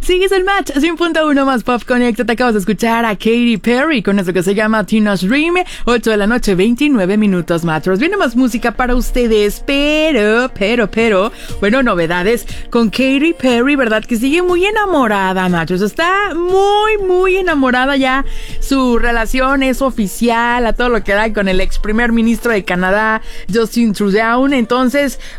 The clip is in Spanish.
Sigues el match 100.1 más Pop Connect. Te acabas de escuchar a Katy Perry con eso que se llama Teenage Dream. 8 de la noche, 29 minutos, matros. Viene más música para ustedes, pero, bueno, novedades con Katy Perry, ¿verdad? Que sigue muy enamorada, matros. Está muy enamorada ya. Su relación es oficial, a todo lo que da con el ex primer ministro de Canadá, Justin Trudeau. Entonces,